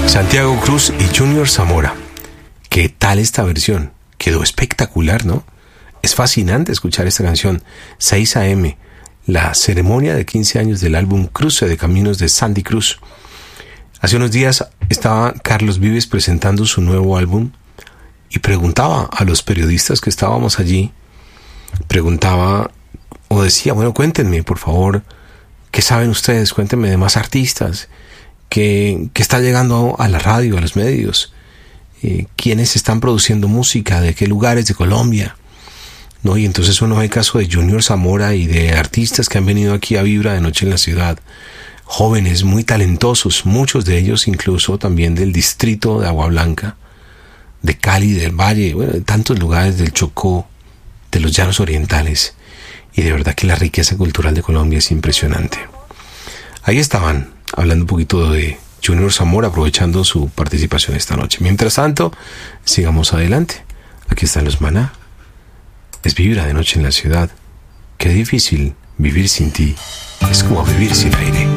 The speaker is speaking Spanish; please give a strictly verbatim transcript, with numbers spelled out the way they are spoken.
Santiago Cruz y Junior Zamora. ¿Qué tal esta versión? Quedó espectacular, ¿no? Es fascinante escuchar esta canción. seis a eme, la ceremonia de quince años del álbum Cruce de Caminos de Sandy Cruz. Hace unos días estaba Carlos Vives presentando su nuevo álbum y preguntaba a los periodistas que estábamos allí, preguntaba o decía, bueno, cuéntenme, por favor, ¿qué saben ustedes? Cuéntenme de más artistas. ¿Qué, qué está llegando a la radio, a los medios? Eh, ¿Quiénes están produciendo música? ¿De qué lugares de Colombia? ¿No? Y entonces uno ve el caso de Junior Zamora y de artistas que han venido aquí a Vibra de Noche en la Ciudad. Jóvenes, muy talentosos, muchos de ellos incluso también del distrito de Agua Blanca, de Cali, del Valle, bueno, de tantos lugares del Chocó, de los Llanos Orientales. Y de verdad que la riqueza cultural de Colombia es impresionante. Ahí estaban, hablando un poquito de Junior Zamora, aprovechando su participación esta noche. Mientras tanto, sigamos adelante. Aquí están los Maná. Es Vibra de Noche en la Ciudad. Qué difícil vivir sin ti. Es como vivir sin aire.